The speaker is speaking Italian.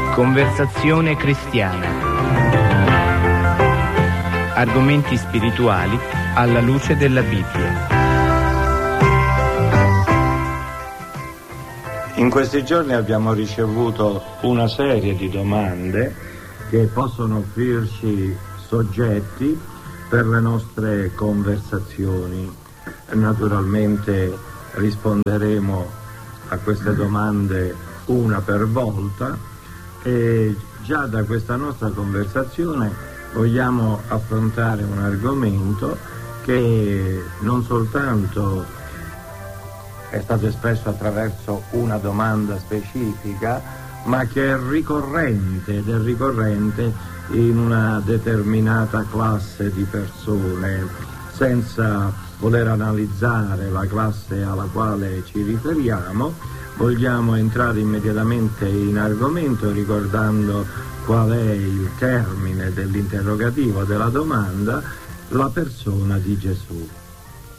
Conversazione cristiana. Argomenti spirituali alla luce della Bibbia. In questi giorni abbiamo ricevuto una serie di domande che possono offrirci soggetti per le nostre conversazioni. Naturalmente risponderemo a queste domande una per volta e già da questa nostra conversazione vogliamo affrontare un argomento che non soltanto è stato espresso attraverso una domanda specifica, ma che è ricorrente ed è ricorrente in una determinata classe di persone, senza voler analizzare la classe alla quale ci riferiamo. Vogliamo entrare immediatamente in argomento ricordando qual è il termine dell'interrogativo, della domanda: la persona di Gesù.